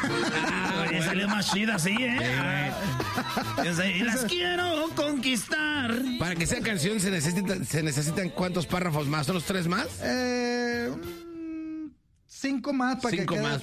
Ya salió más chida así, ¿eh? Y las quiero conquistar. Para que sea canción se necesitan ¿cuántos párrafos más? ¿Son los 3 más? 5 más para 5 que quede más